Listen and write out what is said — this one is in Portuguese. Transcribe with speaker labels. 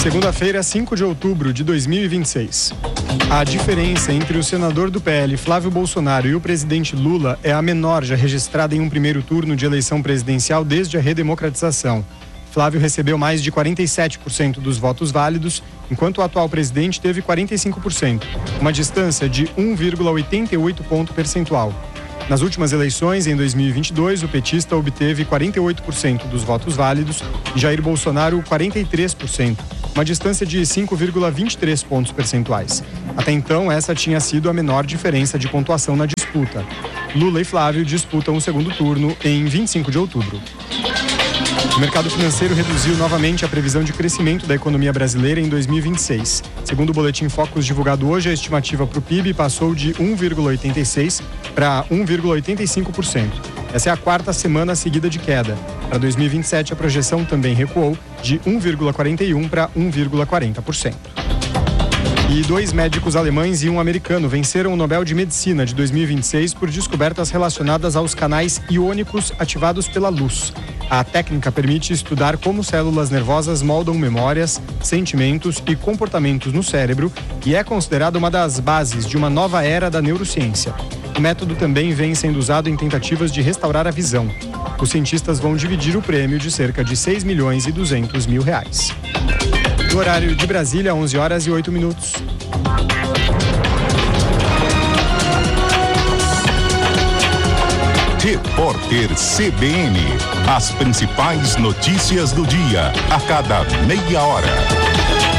Speaker 1: Segunda-feira, 5 de outubro de 2026. A diferença entre o senador do PL, Flávio Bolsonaro, e o presidente Lula é a menor já registrada em um primeiro turno de eleição presidencial desde a redemocratização. Flávio recebeu mais de 47% dos votos válidos, enquanto o atual presidente teve 45%, uma distância de 1,88 ponto percentual. Nas últimas eleições, em 2022, o petista obteve 48% dos votos válidos e Jair Bolsonaro 43%, uma distância de 5,23 pontos percentuais. Até então, essa tinha sido a menor diferença de pontuação na disputa. Lula e Flávio disputam o segundo turno em 25 de outubro. O mercado financeiro reduziu novamente a previsão de crescimento da economia brasileira em 2026. Segundo o boletim Focus divulgado hoje, a estimativa para o PIB passou de 1,86% para 1,85%. Essa é a quarta semana seguida de queda. Para 2027, a projeção também recuou de 1,41% para 1,40%. E 2 médicos alemães e um americano venceram o Nobel de Medicina de 2026 por descobertas relacionadas aos canais iônicos ativados pela luz. A técnica permite estudar como células nervosas moldam memórias, sentimentos e comportamentos no cérebro e é considerada uma das bases de uma nova era da neurociência. O método também vem sendo usado em tentativas de restaurar a visão. Os cientistas vão dividir o prêmio de cerca de R$6.200.000. No horário de Brasília, 11h08.
Speaker 2: Repórter CBN. As principais notícias do dia, a cada meia hora.